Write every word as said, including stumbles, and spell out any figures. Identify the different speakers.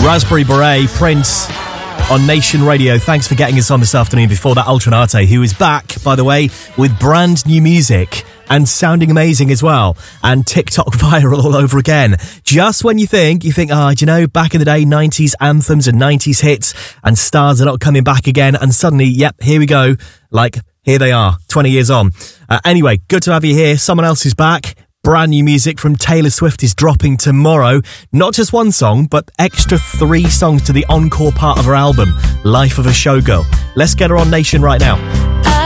Speaker 1: Raspberry Beret, Prince on Nation Radio. Thanks for getting us on this afternoon. Before that, Ultranate, who is back, by the way, with brand new music and sounding amazing as well, and TikTok viral all over again. Just when you think, you think, ah, oh, do you know, back in the day, nineties anthems and nineties hits and stars are not coming back again, and suddenly, yep, here we go, like, here they are, twenty years on. Uh, anyway, good to have you here. Someone else is back. Brand new music from Taylor Swift is dropping tomorrow. Not just one song, but extra three songs to the encore part of her album, Life of a Showgirl. Let's get her on Nation right now.